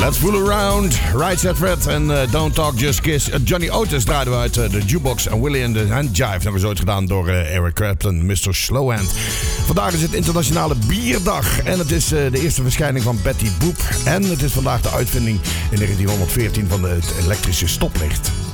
Let's Fool Around, Right Set Fred en Don't Talk Just Kiss. Johnny Otis draaiden we uit de Jukebox en Willie and the Handjive. Dat was ooit gedaan door Eric Clapton, Mr. Slowhand. Vandaag is het Internationale Bierdag en het is de eerste verschijning van Betty Boop. En het is vandaag de uitvinding in 1914 van het elektrische stoplicht.